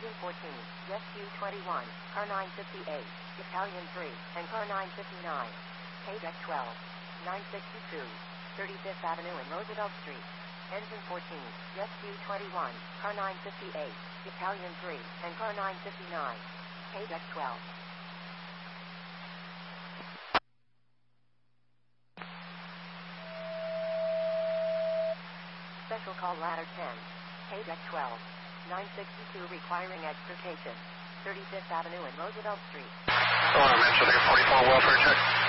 Engine 14, Rescue 21, Car 958, Italian 3, and Car 959. Deck 12, 962, 35th Avenue and Roosevelt Street. Engine 14, Rescue 21, Car 958, Italian 3, and Car 959. Deck 12. Special call ladder 10, Deck 12, 962 requiring extrication, 35th Avenue and Roosevelt Street. Mention 44 welfare check.